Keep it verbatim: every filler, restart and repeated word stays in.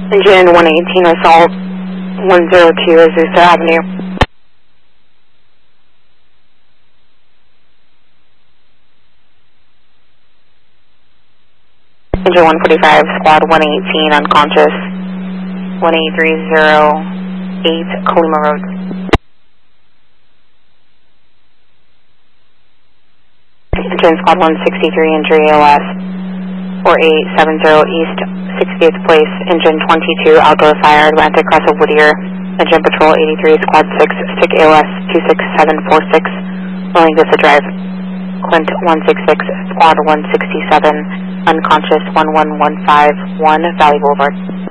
Engine one eighteen Assault one zero two Azusa Avenue. Engine one forty-five, Squad one eighteen, unconscious, one eight three zero eight Kalima Road. Engine Squad one sixty-three, injury A L S, four eight seven zero East sixty-eighth Place, Engine twenty-two, outdoor fire, Atlantic Cross of Whittier, Engine Patrol eighty-three, Squad six, stick A L S two six seven four six, Rolling Vista Drive, Clint one sixty-six, Squad one sixty-seven, unconscious one one one five one, Valley Boulevard.